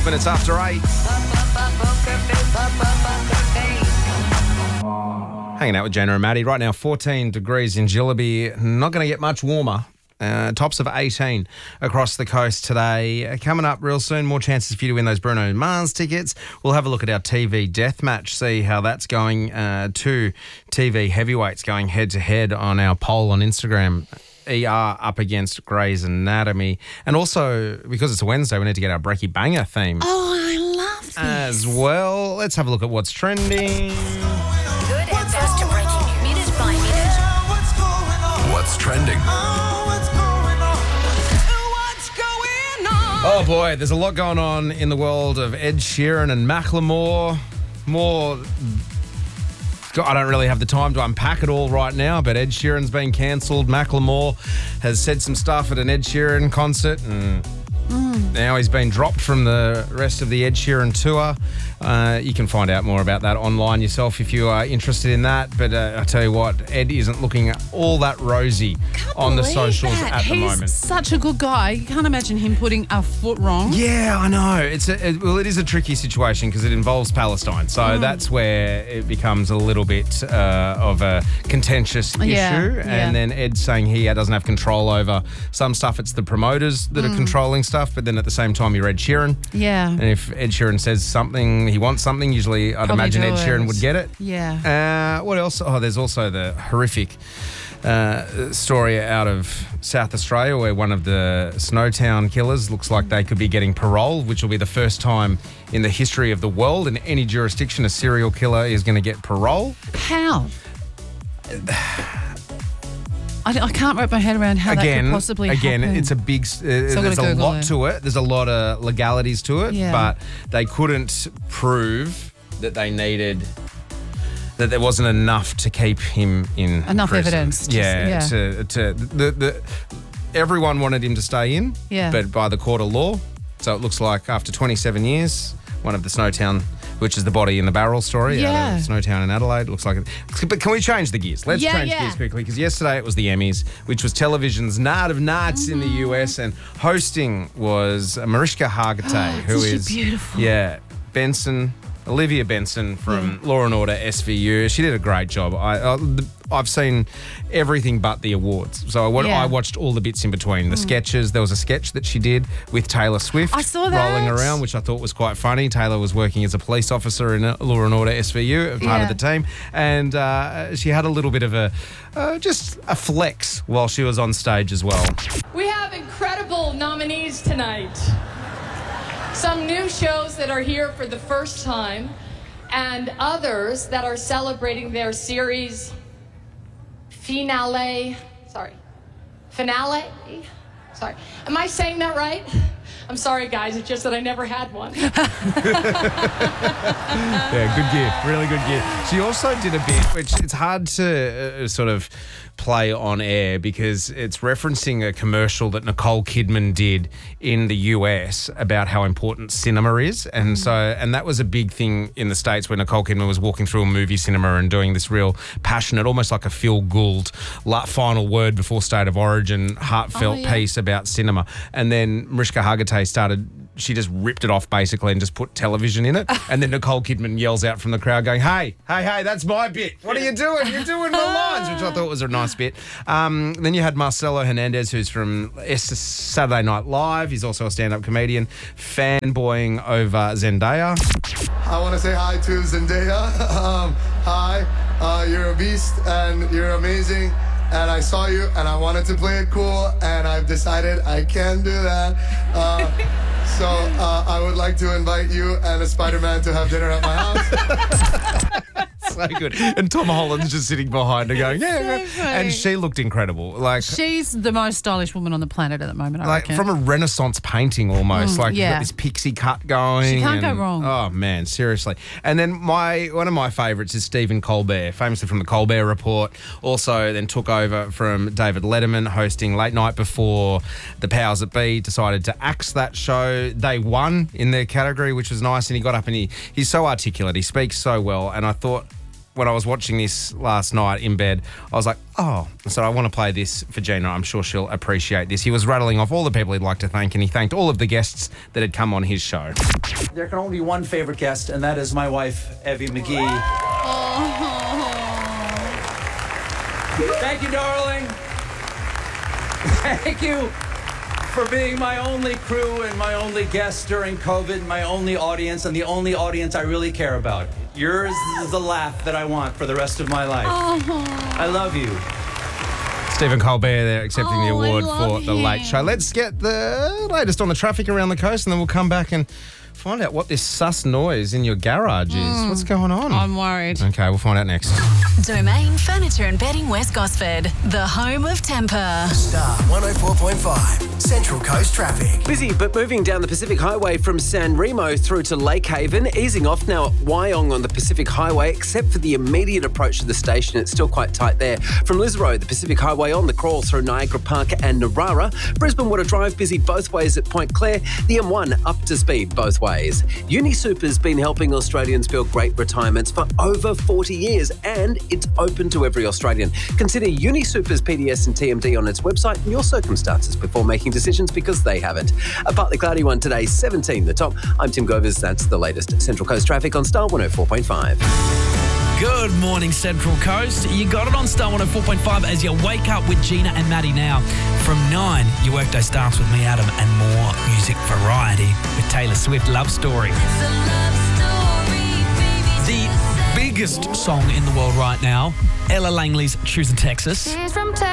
12 minutes after 8. Hanging out with Jenna and Maddie. Right now, 14 degrees in Jillaby. Not going to get much warmer. Tops of 18 across the coast today. Coming up real soon, more chances for you to win those Bruno Mars tickets. We'll have a look at our TV deathmatch, see how that's going. Two TV heavyweights going head-to-head on our poll on Instagram. ER up against Grey's Anatomy. And also, because it's a Wednesday, we need to get our Breaky Banger theme. Oh, I love this. As well. Let's have a look at what's trending. Good and best breaking news. Minute by minute. What's trending? Oh boy, there's a lot going on in the world of Ed Sheeran and Macklemore. I don't really have the time to unpack it all right now, but Ed Sheeran's been cancelled. Macklemore has said some stuff at an Ed Sheeran concert, and now he's been dropped from the rest of the Ed Sheeran tour. You can find out more about that online yourself if you are interested in that. But I tell you what, Ed isn't looking all that rosy on the socials at the moment. He's such a good guy. You can't imagine him putting a foot wrong. Yeah, I know. It is a tricky situation because it involves Palestine. So that's where it becomes a little bit of a contentious issue. And then Ed's saying he doesn't have control over some stuff. It's the promoters that are controlling stuff. But then at the same time, you're Ed Sheeran. Yeah. And if Ed Sheeran says something, he wants something, usually I'd imagine Ed Sheeran would get it. Yeah. What else? Oh, there's also the horrific story out of South Australia where one of the Snowtown killers looks like they could be getting parole, which will be the first time in the history of the world in any jurisdiction a serial killer is going to get parole. How? I can't wrap my head around how that could possibly happen. It's a big... there's a lot to it. There's a lot of legalities to it, but they couldn't prove that they needed... that there wasn't enough to keep him in enough prison. evidence. Everyone wanted him to stay in, but by the court of law. So it looks like after 27 years, one of the Snowtown, which is the body in the barrel story out of Snowtown in Adelaide, looks like it. But can we change the gears? Let's change gears quickly, because yesterday it was the Emmys, which was television's night of nights in the US, and hosting was Mariska Hargitay, who is beautiful. Yeah, Olivia Benson from Law & Order SVU. She did a great job. I've seen everything but the awards. So I watched all the bits in between. The sketches. There was a sketch that she did with Taylor Swift. I saw that. Rolling around, which I thought was quite funny. Taylor was working as a police officer in Law & Order SVU, part of the team. And she had a little bit of just a flex while she was on stage as well. We have incredible nominees tonight. Some new shows that are here for the first time, and others that are celebrating their series finale. Am I saying that right? I'm sorry, guys. It's just that I never had one. Yeah, good gift. Really good gift. She also did a bit, which it's hard to sort of play on air because it's referencing a commercial that Nicole Kidman did in the US about how important cinema is. And and that was a big thing in the States when Nicole Kidman was walking through a movie cinema and doing this real passionate, almost like a Phil Gould final word before State of Origin, heartfelt piece about cinema. And then Mariska Hargitay she just ripped it off basically and just put television in it. And then Nicole Kidman yells out from the crowd going, hey, that's my bit. What are you doing? You're doing my lines, which I thought was a nice bit. Then you had Marcelo Hernandez, who's from Saturday Night Live. He's also a stand-up comedian, fanboying over Zendaya. I want to say hi to Zendaya. Hi, you're a beast and you're amazing. And I saw you and I wanted to play it cool and I've decided I can do that. So I would like to invite you and a Spider-Man to have dinner at my house. So good. And Tom Holland's just sitting behind her going, and she looked incredible. She's the most stylish woman on the planet at the moment, I reckon. From a Renaissance painting almost. You've got this pixie cut going. She can't go wrong. Oh, man, seriously. And then one of my favourites is Stephen Colbert, famously from the Colbert Report. Also then took over from David Letterman, hosting Late Night before the powers that be decided to axe that show. They won in their category, which was nice, and he got up and he's so articulate. He speaks so well, and I thought when I was watching this last night in bed, I was like, oh, so I want to play this for Gina. I'm sure she'll appreciate this. He was rattling off all the people he'd like to thank, and he thanked all of the guests that had come on his show. There can only be one favorite guest, and that is my wife, Evie McGee. Thank you, darling. Thank you for being my only crew and my only guest during COVID, my only audience, and the only audience I really care about. Yours is the laugh that I want for the rest of my life. I love you. Stephen Colbert there accepting the award for The Late him. Show. Let's get the latest on the traffic around the coast, and then we'll come back and find out what this sus noise in your garage is. What's going on? I'm worried. Okay, we'll find out next. Domain Furniture and Bedding West Gosford, the home of temper. Star 104.5, Central Coast traffic. Busy, but moving down the Pacific Highway from San Remo through to Lake Haven, easing off now at Wyong on the Pacific Highway, except for the immediate approach to the station. It's still quite tight there. From Liz Road, the Pacific Highway on the crawl through Niagara Park and Narara. Brisbane Water Drive busy both ways at Point Clare. The M1 up to speed both ways. UniSuper's been helping Australians build great retirements for over 40 years, and it's open to every Australian. Consider UniSuper's PDS and TMD on its website and your circumstances before making decisions, because they haven't. A partly cloudy one today, 17 the top. I'm Tim Govers. That's the latest Central Coast traffic on Star 104.5. Good morning, Central Coast. You got it on Star 104.5 as you wake up with Gina and Maddie now. From 9, your workday starts with me, Adam, and more music variety with Taylor Swift, Love Story. The biggest song in the world right now, Ella Langley's Choosing Texas. She's from Texas.